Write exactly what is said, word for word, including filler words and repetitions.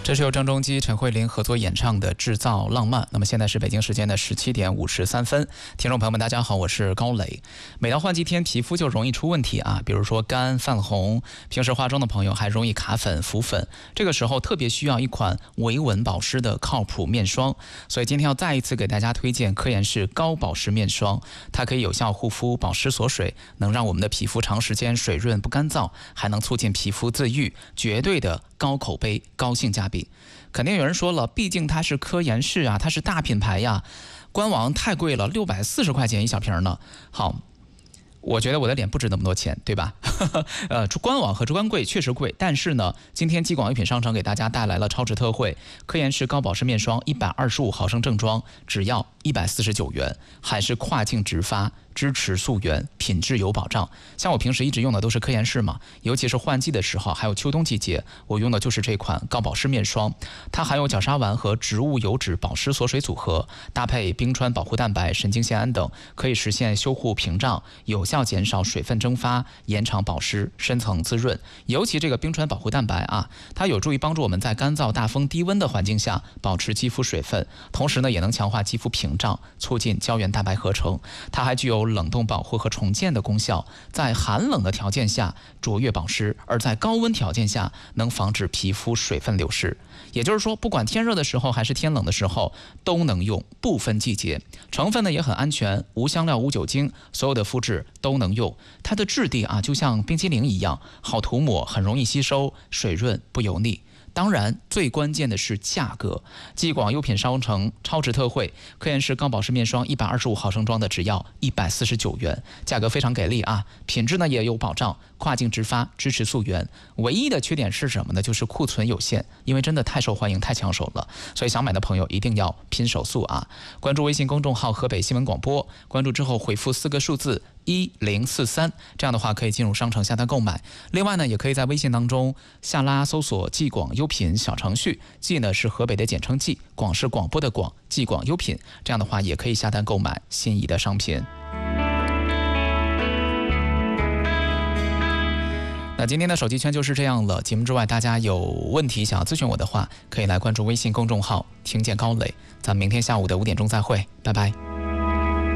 这是由郑中基、陈慧琳合作演唱的《制造浪漫》。那么现在是北京时间的十七点五十三分，听众朋友们，大家好，我是高磊。每到换季天，皮肤就容易出问题啊，比如说干、泛红，平时化妆的朋友还容易卡粉、浮粉，这个时候特别需要一款维稳保湿的靠谱面霜。所以今天要再一次给大家推荐科颜氏高保湿面霜，它可以有效护肤、保湿锁水，能让我们的皮肤长时间水润不干燥，还能促进皮肤自愈，绝对的高口碑、高性价比。肯定有人说了，毕竟它是科颜氏啊，它是大品牌呀，官网太贵了，六百四十块钱一小瓶呢。好，我觉得我的脸不值那么多钱，对吧？呃，官网和专柜确实贵，但是呢，今天激广优品商城给大家带来了超值特惠，科颜氏高保湿面霜一百二十五毫升正装，只要一百四十九元，还是跨境直发。支持溯源，品质有保障。像我平时一直用的都是科颜氏嘛，尤其是换季的时候，还有秋冬季节，我用的就是这款高保湿面霜。它含有角鲨烷和植物油脂保湿锁水组合，搭配冰川保护蛋白、神经酰胺等，可以实现修护屏障，有效减少水分蒸发，延长保湿，深层滋润。尤其这个冰川保护蛋白啊，它有助于帮助我们在干燥、大风、低温的环境下保持肌肤水分，同时呢，也能强化肌肤屏障，促进胶原蛋白合成。它还具有冷冻保护和重建的功效，在寒冷的条件下卓越保湿，而在高温条件下能防止皮肤水分流失。也就是说，不管天热的时候还是天冷的时候都能用，不分季节。成分呢也很安全，无香料无酒精，所有的肤质都能用。它的质地啊就像冰激凌一样，好涂抹，很容易吸收，水润不油腻。当然，最关键的是价格。激广优品商城超值特惠，科颜氏高保湿面霜一百二十五毫升装的只要一百四十九元，价格非常给力啊！品质呢也有保障，跨境直发，支持溯源。唯一的缺点是什么呢？就是库存有限，因为真的太受欢迎、太抢手了，所以想买的朋友一定要拼手速啊！关注微信公众号河北新闻广播，关注之后回复四个数字一零四三，这样的话可以进入商城下单购买。另外呢，也可以在微信当中下拉搜索激广优品小程序，激呢是河北的简称激，广是广播的广，激广优品，这样的话也可以下单购买心仪的商品。那今天的手机圈就是这样了。节目之外，大家有问题想要咨询我的话，可以来关注微信公众号听见高磊。咱们明天下午的五点钟再会，拜拜。